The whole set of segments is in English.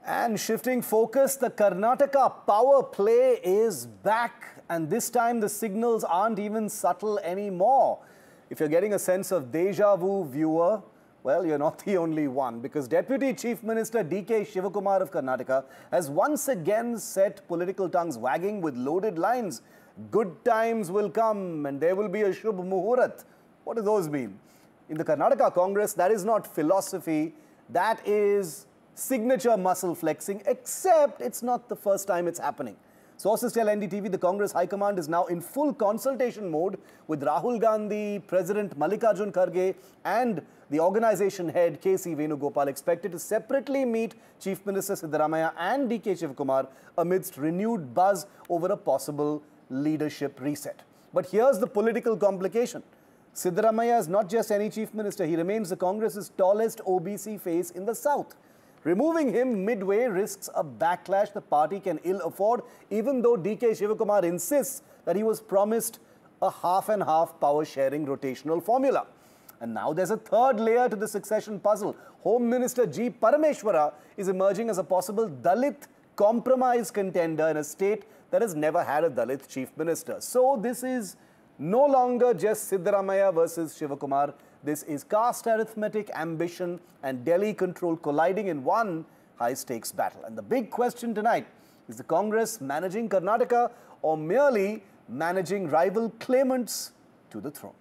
And shifting focus, the Karnataka power play is back. And this time the signals aren't even subtle anymore. If you're getting a sense of deja vu, viewer, well, you're not the only one, because Deputy Chief Minister D.K. Shivakumar of Karnataka has once again set political tongues wagging with loaded lines. Good times will come and there will be a Shubh Muhurat. What do those mean? In the Karnataka Congress, that is not philosophy, that is signature muscle flexing, except it's not the first time it's happening. Sources tell NDTV the Congress High Command is now in full consultation mode with Rahul Gandhi, President Mallikarjun Kharge and the organization head KC Venugopal expected to separately meet Chief Minister Siddaramaiah and D.K. Shivakumar amidst renewed buzz over a possible leadership reset. But here's the political complication. Siddaramaiah is not just any Chief Minister, he remains the Congress's tallest OBC face in the South. Removing him midway risks a backlash the party can ill afford, even though D.K. Shivakumar insists that he was promised a half-and-half power-sharing rotational formula. And now there's a third layer to the succession puzzle. Home Minister G. Parameshwara is emerging as a possible Dalit compromise contender in a state that has never had a Dalit Chief Minister. So this is no longer just Siddaramaiah versus Shivakumar. This is caste arithmetic, ambition and Delhi control colliding in one high-stakes battle. And the big question tonight is the Congress managing Karnataka or merely managing rival claimants to the throne?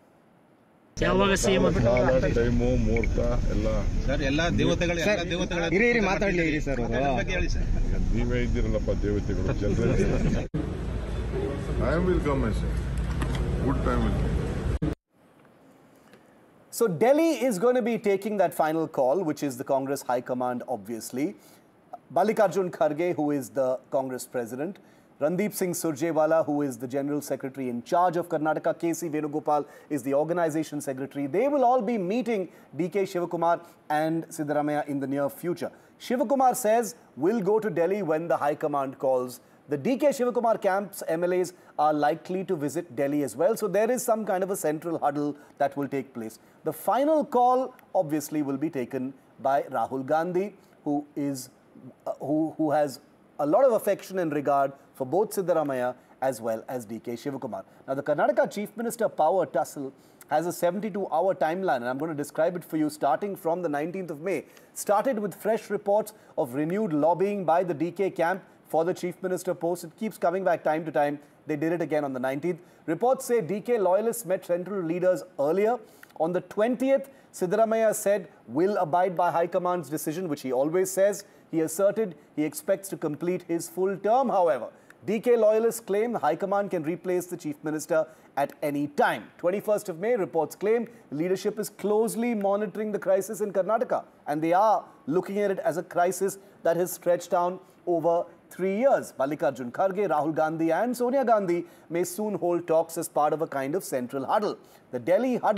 Time will come, I say. Good time will come. So Delhi is going to be taking that final call, which is the Congress High Command, obviously. Mallikarjun Kharge, who is the Congress President, Randeep Singh Surjewala, who is the General Secretary in charge of Karnataka, KC Venugopal is the Organization Secretary. They will all be meeting D.K. Shivakumar and Siddaramaiah in the near future. Shivakumar says we'll go to Delhi when the High Command calls. The D.K. Shivakumar camp's MLAs are likely to visit Delhi as well. So there is some kind of a central huddle that will take place. The final call, obviously, will be taken by Rahul Gandhi, who has a lot of affection and regard for both Siddaramaiah as well as D.K. Shivakumar. Now, the Karnataka Chief Minister power tussle has a 72-hour timeline, and I'm going to describe it for you starting from the 19th of May. Started with fresh reports of renewed lobbying by the D.K. camp for the Chief Minister post. It keeps coming back time to time. They did it again on the 19th. Reports say D.K. loyalists met central leaders earlier. On the 20th, Siddaramaiah said will abide by High Command's decision, which he always says. He asserted he expects to complete his full term, however. D.K. loyalists claim High Command can replace the Chief Minister at any time. 21st of May, reports claim leadership is closely monitoring the crisis in Karnataka, and they are looking at it as a crisis that has stretched down over 3 years. Mallikarjun Kharge, Rahul Gandhi and Sonia Gandhi may soon hold talks as part of a kind of central huddle. The Delhi huddle